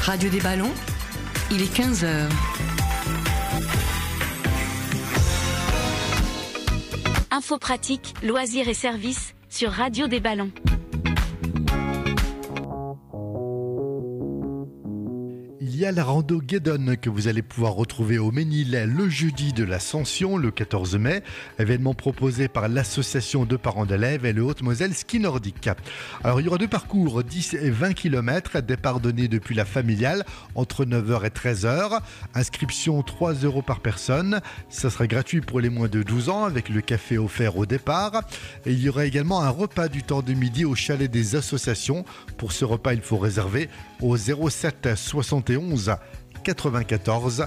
Radio des Ballons, il est 15h. Infos pratiques, loisirs et services sur Radio des Ballons. Il y a la rando Guédon que vous allez pouvoir retrouver au Ménil le jeudi de l'Ascension, le 14 mai, événement proposé par l'association de parents d'élèves et le Haute-Moselle Ski Nordique. Alors il y aura deux parcours, 10 et 20 km, départ donné depuis la familiale entre 9h et 13h, inscription 3 € par personne, ça sera gratuit pour les moins de 12 ans avec le café offert au départ et il y aura également un repas du temps de midi au chalet des associations. Pour ce repas il faut réserver au 07 71 94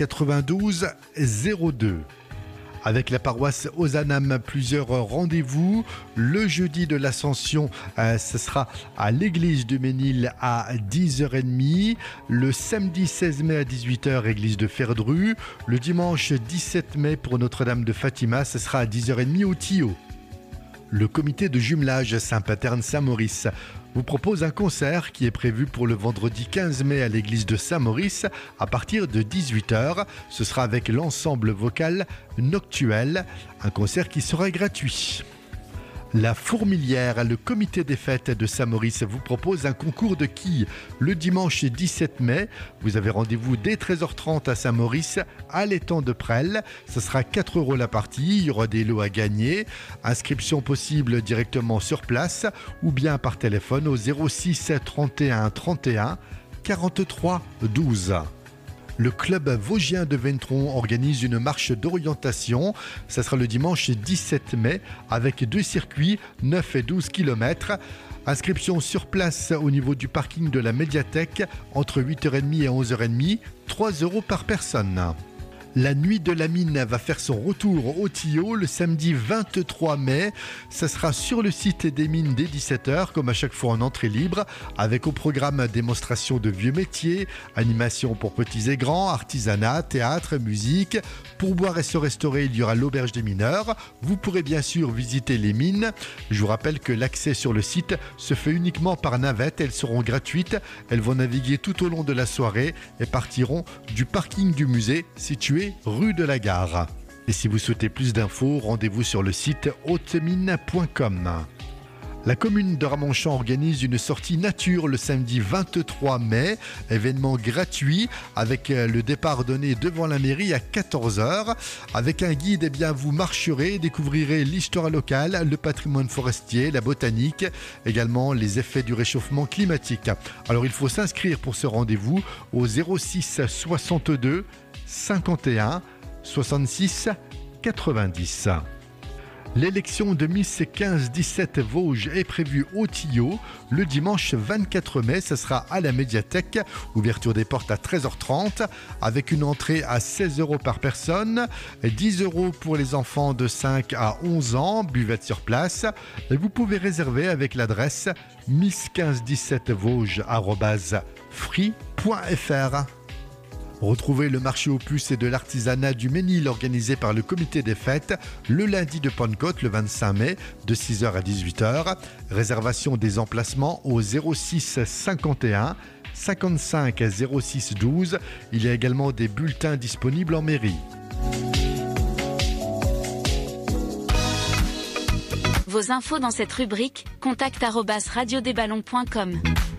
92 02. Avec la paroisse Ozanam, plusieurs rendez-vous. Le jeudi de l'Ascension, ce sera à l'église de Ménil à 10h30. Le samedi 16 mai à 18h, église de Ferdru. Le dimanche 17 mai pour Notre-Dame de Fatima, ce sera à 10h30 au Tillot. Le comité de jumelage Saint-Paterne-Saint-Maurice vous propose un concert qui est prévu pour le vendredi 15 mai à l'église de Saint-Maurice à partir de 18h. Ce sera avec l'ensemble vocal Noctuel, un concert qui sera gratuit. La Fourmilière, le comité des fêtes de Saint-Maurice vous propose un concours de quilles le dimanche 17 mai. Vous avez rendez-vous dès 13h30 à Saint-Maurice, à l'étang de Presles. Ce sera 4 € la partie, il y aura des lots à gagner. Inscription possible directement sur place ou bien par téléphone au 06 31 31 43 12. Le club vosgien de Ventron organise une marche d'orientation. Ça sera le dimanche 17 mai avec deux circuits, 9 et 12 km. Inscription sur place au niveau du parking de la médiathèque entre 8h30 et 11h30, 3 € par personne. La nuit de la mine va faire son retour au Tillot le samedi 23 mai. Ça sera sur le site des mines dès 17h, comme à chaque fois en entrée libre, avec au programme démonstration de vieux métiers, animation pour petits et grands, artisanat, théâtre, musique. Pour boire et se restaurer, il y aura l'auberge des mineurs. Vous pourrez bien sûr visiter les mines. Je vous rappelle que l'accès sur le site se fait uniquement par navette. Elles seront gratuites. Elles vont naviguer tout au long de la soirée et partiront du parking du musée situé rue de la Gare. Et si vous souhaitez plus d'infos, rendez-vous sur le site hautemine.com. La commune de Ramonchamp organise une sortie nature le samedi 23 mai, événement gratuit avec le départ donné devant la mairie à 14h. Avec un guide, vous marcherez, découvrirez l'histoire locale, le patrimoine forestier, la botanique, également les effets du réchauffement climatique. Alors il faut s'inscrire pour ce rendez-vous au 06 62 51 66 90. L'élection de Miss 15-17 Vosges est prévue au Tillot le dimanche 24 mai. Ce sera à la médiathèque. Ouverture des portes à 13h30 avec une entrée à 16 € par personne, 10 € pour les enfants de 5 à 11 ans, buvette sur place. Et vous pouvez réserver avec l'adresse miss1517vosges@free.fr. Retrouvez le marché aux puces et de l'artisanat du Ménil organisé par le comité des fêtes le lundi de Pentecôte le 25 mai de 6h à 18h. Réservation des emplacements au 06 51 55 06 12. Il y a également des bulletins disponibles en mairie. Vos infos dans cette rubrique, contact@radiodesballons.com.